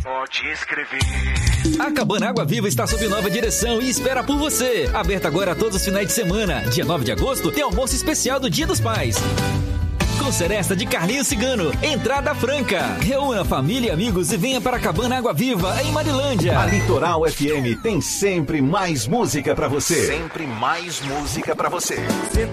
Pode escrever. A Cabana Água Viva está sob nova direção e espera por você. Aberta agora todos os finais de semana. Dia 9 de agosto tem almoço especial do Dia dos Pais. Com seresta de Carlinhos Cigano, entrada franca. Reúna família e amigos e venha para a Cabana Água Viva, em Marilândia. A Litoral FM tem sempre mais música pra você. Sempre mais música pra você.